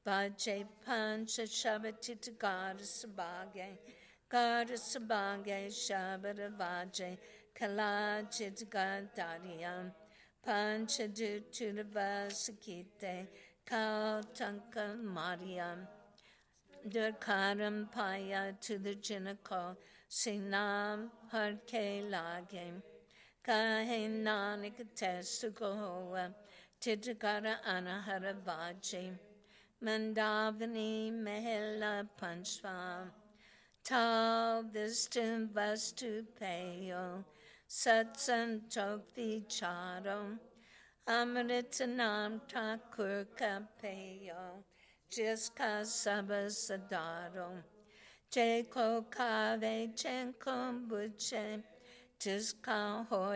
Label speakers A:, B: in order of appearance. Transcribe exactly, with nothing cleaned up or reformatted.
A: Vaje pancha shabati God sabage, God sabage shabata vaje, kalajit gadariam, pancha du to the vasakite, kal tanka mariam. Durkaram paya to the jinako, sinam harke lagem. Kahe nanik testu goa, titakara anahara vaji. Mandavani mehela panchva. Tal vistum vastu payo, satsantok vicharo. Amritanam takur kapeyo. Jiska sabasadaro, Jeko kave chenkom buche, Jiska hoy.